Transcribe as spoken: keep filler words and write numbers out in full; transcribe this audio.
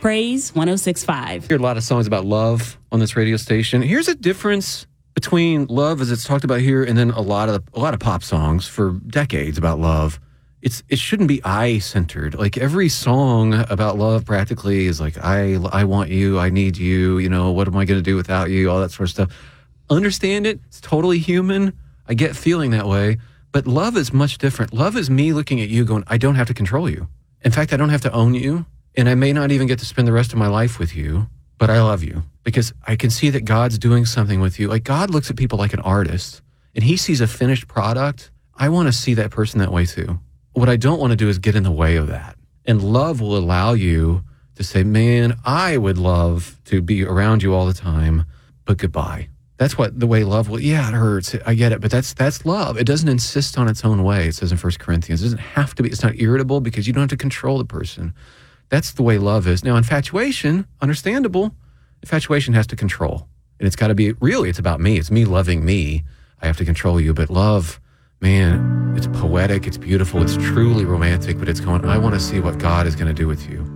Praise one oh six point five. I hear a lot of songs about love on this radio station. Here's a difference between love as it's talked about here and then a lot of a lot of pop songs for decades about love. It's it shouldn't be I-centered. Like every song about love practically is like, I I want you, I need you, you know, what am I going to do without you, all that sort of stuff. Understand it. It's totally human. I get feeling that way. But love is much different. Love is me looking at you going, I don't have to control you. In fact, I don't have to own you. And I may not even get to spend the rest of my life with you, but I love you because I can see that God's doing something with you. Like God looks at people like an artist and he sees a finished product. I want to see that person that way too. What I don't want to do is get in the way of that. And love will allow you to say, man, I would love to be around you all the time, but goodbye. That's what the way love will, yeah, it hurts. I get it. But that's that's love. It doesn't insist on its own way. It says in First Corinthians. It doesn't have to be. It's not irritable because you don't have to control the person. That's the way love is. Now, infatuation, understandable. Infatuation has to control. And it's got to be, really, it's about me. It's me loving me. I have to control you. But love, man, it's poetic. It's beautiful. It's truly romantic. But it's going, I want to see what God is going to do with you.